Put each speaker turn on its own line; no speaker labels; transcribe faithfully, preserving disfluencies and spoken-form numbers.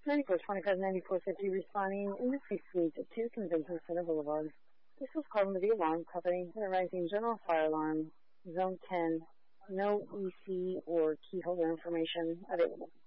ninety-four twenty-five ninety-four fifty responding in the C-suite at two Convention Center Boulevard. This was called the alarm company. They're rising general fire alarm, zone ten, no E C or key holder information available.